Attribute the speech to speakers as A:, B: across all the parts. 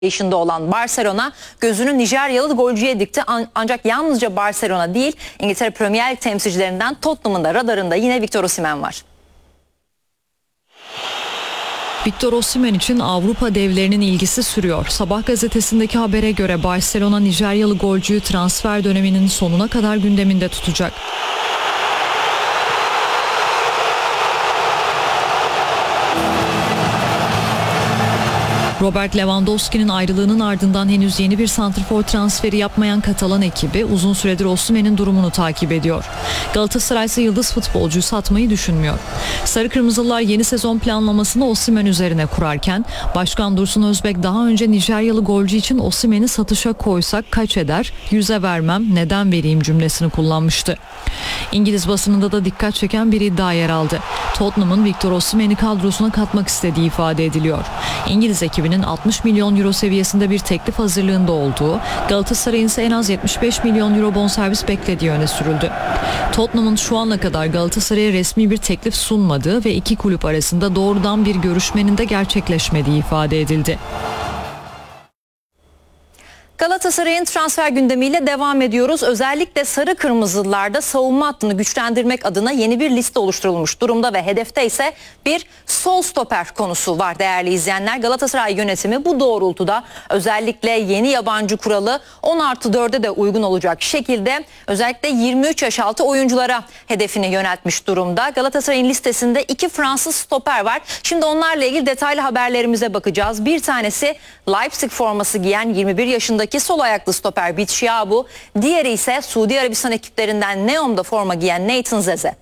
A: yaşında olan Barcelona gözünü Nijeryalı golcüye dikti. Ancak yalnızca Barcelona değil, İngiltere Premier Lig temsilcilerinden Tottenham'ın da radarında yine Victor Osimhen var.
B: Victor Osimhen için Avrupa devlerinin ilgisi sürüyor. Sabah gazetesindeki habere göre Barcelona Nijeryalı golcüyü transfer döneminin sonuna kadar gündeminde tutacak. Robert Lewandowski'nin ayrılığının ardından henüz yeni bir santrfor transferi yapmayan Katalan ekibi uzun süredir Osimhen'in durumunu takip ediyor. Galatasaray ise yıldız futbolcuyu satmayı düşünmüyor. Sarı Kırmızılılar yeni sezon planlamasını Osimhen üzerine kurarken Başkan Dursun Özbek daha önce Nijeryalı golcü için Osimhen'i satışa koysak kaç eder? 100'e vermem, neden vereyim cümlesini kullanmıştı. İngiliz basınında da dikkat çeken bir iddia yer aldı. Tottenham'ın Victor Osimhen'i kadrosuna katmak istediği ifade ediliyor. İngiliz ekibinin 60 milyon euro seviyesinde bir teklif hazırlığında olduğu, Galatasaray'ın ise en az 75 milyon euro bonservis beklediği öne sürüldü. Tottenham'ın şu ana kadar Galatasaray'a resmi bir teklif sunmadığı ve iki kulüp arasında doğrudan bir görüşmenin de gerçekleşmediği ifade edildi.
A: Galatasaray'ın transfer gündemiyle devam ediyoruz. Özellikle sarı kırmızılılarda savunma hattını güçlendirmek adına yeni bir liste oluşturulmuş durumda ve hedefte ise bir sol stoper konusu var değerli izleyenler. Galatasaray yönetimi bu doğrultuda özellikle yeni yabancı kuralı 10+4'e de uygun olacak şekilde özellikle 23 yaş altı oyunculara hedefini yöneltmiş durumda. Galatasaray'ın listesinde 2 Fransız stoper var. Şimdi onlarla ilgili detaylı haberlerimize bakacağız. Bir tanesi Leipzig forması giyen 21 yaşındaki sol ayaklı stoper Bitshiabu, diğeri ise Suudi Arabistan ekiplerinden Neom'da forma giyen Nathan Zeze.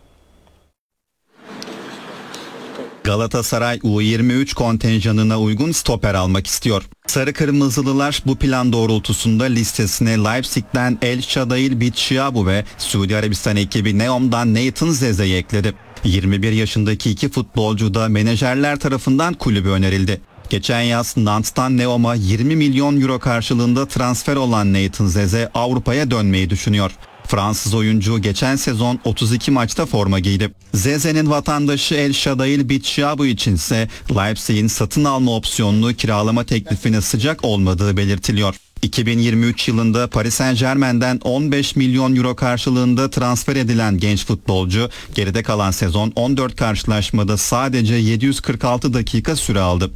C: Galatasaray U23 kontenjanına uygun stoper almak istiyor. Sarı Kırmızılılar bu plan doğrultusunda listesine Leipzig'ten El Shadail Bitshiabu ve Suudi Arabistan ekibi Neom'dan Nathan Zeze'yi ekledi. 21 yaşındaki iki futbolcu da menajerler tarafından kulübe önerildi. Geçen yaz Nantes'tan Neom'a 20 milyon euro karşılığında transfer olan Nathan Zeze Avrupa'ya dönmeyi düşünüyor. Fransız oyuncu geçen sezon 32 maçta forma giydi. Zeze'nin vatandaşı El Shadail Bitshiabu içinse Leipzig'in satın alma opsiyonunu kiralama teklifine sıcak olmadığı belirtiliyor. 2023 yılında Paris Saint-Germain'den 15 milyon euro karşılığında transfer edilen genç futbolcu geride kalan sezon 14 karşılaşmada sadece 746 dakika süre aldı.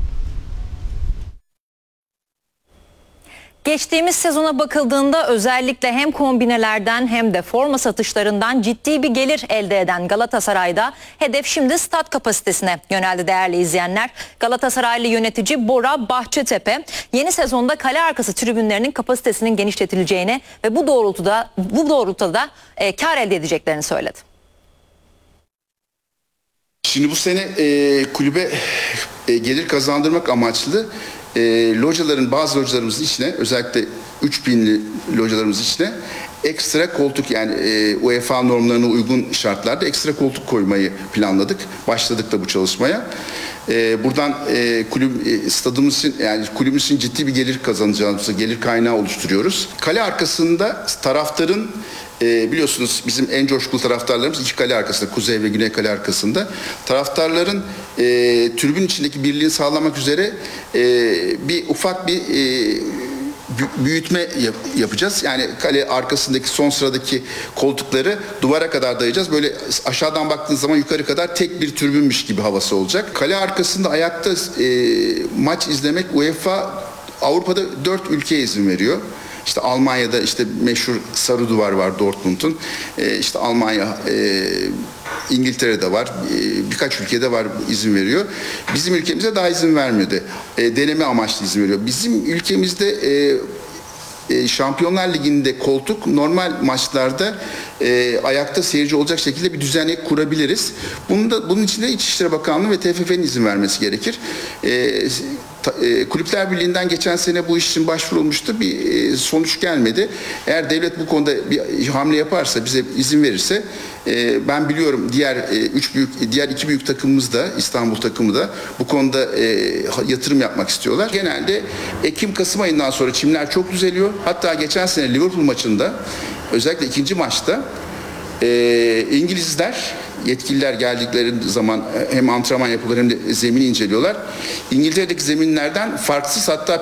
A: Geçtiğimiz sezona bakıldığında özellikle hem kombinelerden hem de forma satışlarından ciddi bir gelir elde eden Galatasaray'da hedef şimdi stat kapasitesine yöneldi değerli izleyenler. Galatasaraylı yönetici Bora Bahçetepe yeni sezonda kale arkası tribünlerinin kapasitesinin genişletileceğini ve bu doğrultuda kar elde edeceklerini söyledi.
D: Şimdi bu sene kulübe gelir kazandırmak amaçlı bazı localarımızın içine, özellikle 3000'li localarımızın içine ekstra koltuk, yani UEFA normlarına uygun şartlarda ekstra koltuk koymayı planladık. Başladık da bu çalışmaya. Buradan stadımız için, yani kulübümüz için ciddi bir gelir kazanacağımızı, gelir kaynağı oluşturuyoruz. Kale arkasında taraftarın, biliyorsunuz bizim en coşkulu taraftarlarımız iki kale arkasında, kuzey ve güney kale arkasında. Taraftarların tribün içindeki birliğini sağlamak üzere bir ufak bir büyütme yapacağız. Yani kale arkasındaki son sıradaki koltukları duvara kadar dayayacağız. Böyle aşağıdan baktığınız zaman yukarı kadar tek bir tribünmüş gibi havası olacak. Kale arkasında ayakta maç izlemek UEFA Avrupa'da 4 ülkeye izin veriyor. İşte Almanya'da işte meşhur sarı duvar var Dortmund'un. İşte Almanya, İngiltere'de var. Birkaç ülkede var, izin veriyor. Bizim ülkemize daha izin vermiyordu. Deneme amaçlı izin veriyor. Bizim ülkemizde Şampiyonlar Ligi'nde koltuk normal maçlarda ayakta seyirci olacak şekilde bir düzenek kurabiliriz. Bunun için de İçişleri Bakanlığı ve TFF'nin izin vermesi gerekir. Kulüpler Birliği'nden geçen sene bu iş için başvurulmuştu. Bir sonuç gelmedi. Eğer devlet bu konuda bir hamle yaparsa, bize izin verirse, ben biliyorum diğer iki büyük takımımız da, İstanbul takımı da bu konuda yatırım yapmak istiyorlar. Genelde Ekim-Kasım ayından sonra çimler çok düzeliyor. Hatta geçen sene Liverpool maçında, özellikle ikinci maçta İngilizler yetkililer geldikleri zaman hem antrenman yapılır hem de zemini inceliyorlar. İngiltere'deki zeminlerden farksız, hatta